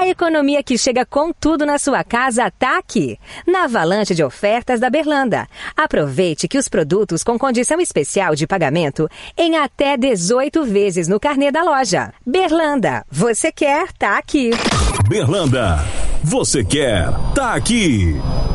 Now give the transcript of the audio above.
economia que chega com tudo na sua casa tá aqui, na avalanche de ofertas da Berlanda. Aproveite que os produtos com condição especial de pagamento em até 18 vezes no carnê da loja. Berlanda, você quer, tá aqui. Berlanda, você quer, tá aqui.